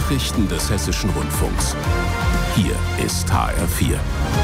Nachrichten des Hessischen Rundfunks. Hier ist HR4.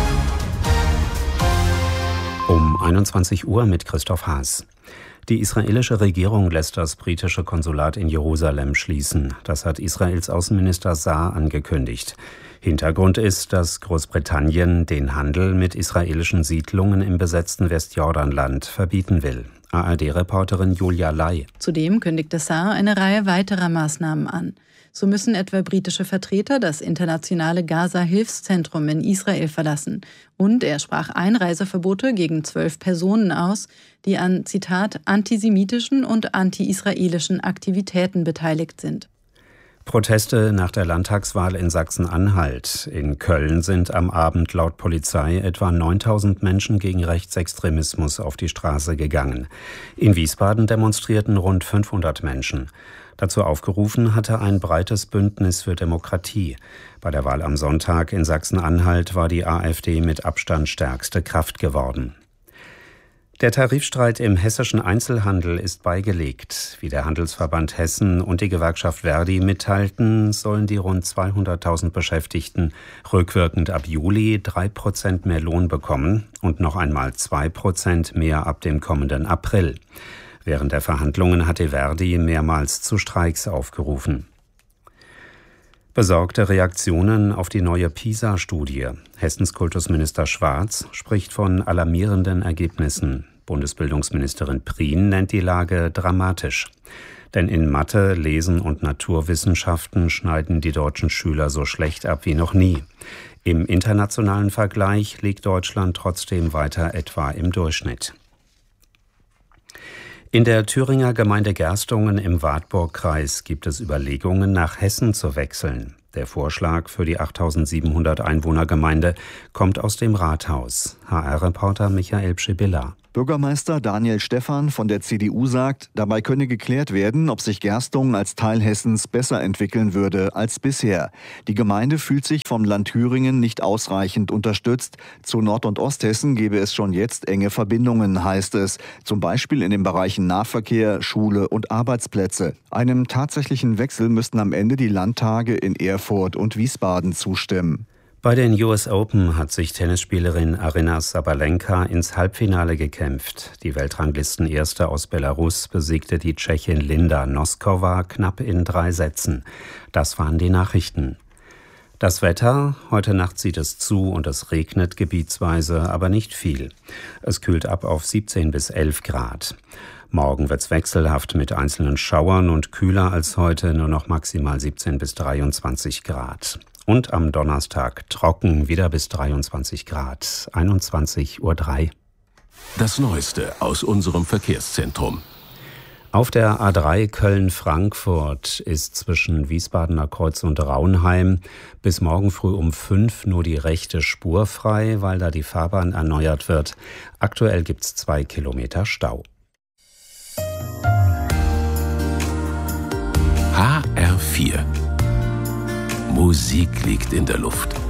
Um 21 Uhr mit Christoph Haas. Die israelische Regierung lässt das britische Konsulat in Jerusalem schließen. Das hat Israels Außenminister Saar angekündigt. Hintergrund ist, dass Großbritannien den Handel mit israelischen Siedlungen im besetzten Westjordanland verbieten will. ARD-Reporterin Julia Lai. Zudem kündigte Saar eine Reihe weiterer Maßnahmen an. So müssen etwa britische Vertreter das internationale Gaza-Hilfszentrum in Israel verlassen. Und er sprach Einreiseverbote gegen 12 Personen aus, die an, Zitat, antisemitischen und anti-israelischen Aktivitäten beteiligt sind. Proteste nach der Landtagswahl in Sachsen-Anhalt. In Köln sind am Abend laut Polizei etwa 9.000 Menschen gegen Rechtsextremismus auf die Straße gegangen. In Wiesbaden demonstrierten rund 500 Menschen. Dazu aufgerufen hatte ein breites Bündnis für Demokratie. Bei der Wahl am Sonntag in Sachsen-Anhalt war die AfD mit Abstand stärkste Kraft geworden. Der Tarifstreit im hessischen Einzelhandel ist beigelegt. Wie der Handelsverband Hessen und die Gewerkschaft Verdi mitteilten, sollen die rund 200.000 Beschäftigten rückwirkend ab Juli 3% mehr Lohn bekommen und noch einmal 2% mehr ab dem kommenden April. Während der Verhandlungen hatte Verdi mehrmals zu Streiks aufgerufen. Besorgte Reaktionen auf die neue PISA-Studie. Hessens Kultusminister Schwarz spricht von alarmierenden Ergebnissen. Bundesbildungsministerin Prien nennt die Lage dramatisch. Denn in Mathe, Lesen und Naturwissenschaften schneiden die deutschen Schüler so schlecht ab wie noch nie. Im internationalen Vergleich liegt Deutschland trotzdem weiter etwa im Durchschnitt. In der Thüringer Gemeinde Gerstungen im Wartburgkreis gibt es Überlegungen, nach Hessen zu wechseln. Der Vorschlag für die 8.700 Einwohnergemeinde kommt aus dem Rathaus. HR-Reporter Michael Pschibilla. Bürgermeister Daniel Stephan von der CDU sagt, dabei könne geklärt werden, ob sich Gerstungen als Teil Hessens besser entwickeln würde als bisher. Die Gemeinde fühlt sich vom Land Thüringen nicht ausreichend unterstützt. Zu Nord- und Osthessen gebe es schon jetzt enge Verbindungen, heißt es. Zum Beispiel in den Bereichen Nahverkehr, Schule und Arbeitsplätze. Einem tatsächlichen Wechsel müssten am Ende die Landtage in Erfurt und Wiesbaden zustimmen. Bei den US Open hat sich Tennisspielerin Aryna Sabalenka ins Halbfinale gekämpft. Die Weltranglistenerste aus Belarus besiegte die Tschechin Linda Noskova knapp in 3 Sätzen. Das waren die Nachrichten. Das Wetter: Heute Nacht zieht es zu und es regnet gebietsweise, aber nicht viel. Es kühlt ab auf 17 bis 11 Grad. Morgen wird's wechselhaft mit einzelnen Schauern und kühler als heute, nur noch maximal 17 bis 23 Grad. Und am Donnerstag trocken, wieder bis 23 Grad, 21:03 Uhr. Das Neueste aus unserem Verkehrszentrum. Auf der A3 Köln-Frankfurt ist zwischen Wiesbadener Kreuz und Raunheim bis morgen früh um 5 nur die rechte Spur frei, weil da die Fahrbahn erneuert wird. Aktuell gibt's 2 Kilometer Stau. HR4. Musik liegt in der Luft.